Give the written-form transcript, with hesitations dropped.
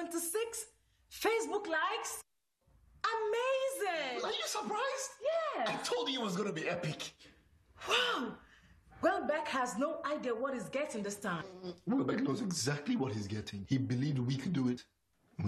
76 Facebook likes. Amazing! Are you surprised? Yeah. I told you it was going to be epic. Wow. Welbeck has no idea what he's getting this time. Welbeck knows exactly what he's getting. He believed we could do it.